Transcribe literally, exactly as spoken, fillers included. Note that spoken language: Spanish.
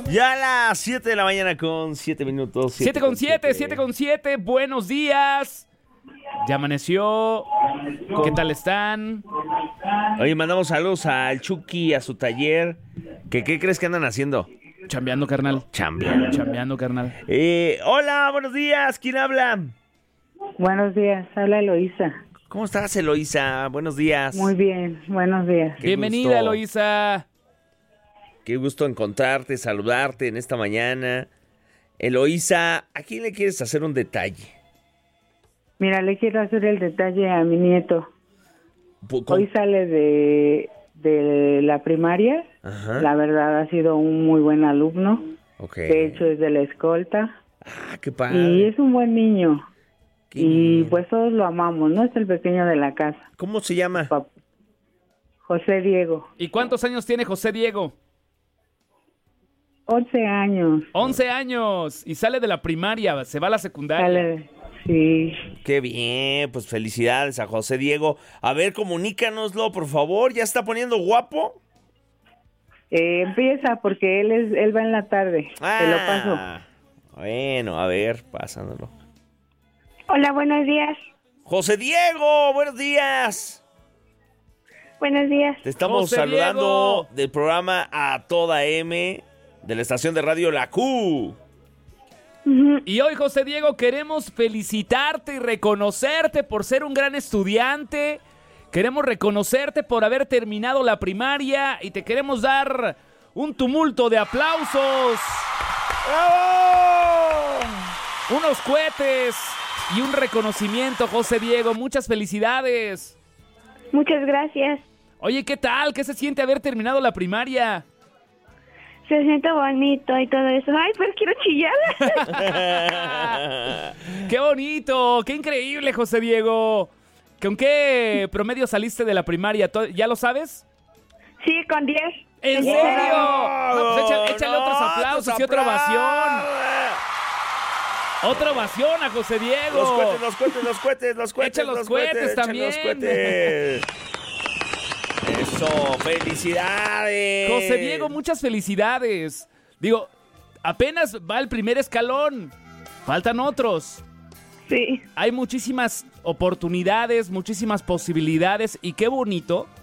Ya a las siete de la mañana con siete minutos. siete con siete, siete con siete. Buenos días. Ya amaneció. ¿Qué tal están? Oye, mandamos saludos al Chucky, a su taller. ¿Qué, qué crees que andan haciendo? Chambeando, carnal. Chambeando. Chambeando, carnal. Eh, hola, buenos días. ¿Quién habla? Buenos días, habla Eloísa. ¿Cómo estás, Eloísa? Buenos días. Muy bien, buenos días. Qué Bienvenida, gusto. Eloísa. Qué gusto encontrarte, saludarte en esta mañana. Eloísa, ¿a quién le quieres hacer un detalle? Mira, le quiero hacer el detalle a mi nieto. ¿Cómo? Hoy sale de, de la primaria. Ajá. La verdad ha sido un muy buen alumno. Ok. De hecho es de la escolta. Ah, qué padre. Y es un buen niño. Qué Y bien. pues todos lo amamos, ¿no? Es el pequeño de la casa. ¿Cómo se llama? Pap- José Diego, ¿Y cuántos años tiene José Diego? once años. once años. Y sale de la primaria, se va a la secundaria. Sale, sí. Qué bien, pues felicidades a José Diego. A ver, comunícanoslo, por favor. ¿Ya está poniendo guapo? Eh, empieza porque él es él va en la tarde. Te lo paso. Ah, bueno, a ver, pasándolo. Hola, buenos días. José Diego, buenos días. Buenos días. Te estamos José saludando Diego. del programa A Toda M de la estación de radio La Q. Ujú. Y hoy, José Diego, queremos felicitarte y reconocerte por ser un gran estudiante. Queremos reconocerte por haber terminado la primaria y te queremos dar un tumulto de aplausos, ¡Bravo! unos cohetes y un reconocimiento, José Diego. Muchas felicidades. Muchas gracias. Oye, ¿qué tal? ¿Qué se siente haber terminado la primaria? Se siente bonito y todo eso. Ay, pues quiero chillar. ¡Qué bonito! ¡Qué increíble, José Diego! ¿Con qué promedio saliste de la primaria? ¿To- ¿Ya lo sabes? Sí, con diez. ¿En Sí. serio? No, pues échale, échale No, otros aplausos otros y otra ovación. aplausos. Otra ovación a José Diego. Los cohetes, los cohetes, los cohetes, los cohetes. Echa los cohetes echa también. los cohetes. Eso, felicidades. José Diego, muchas felicidades. Digo, apenas va el primer escalón. Faltan otros. Sí. Hay muchísimas oportunidades, muchísimas posibilidades y qué bonito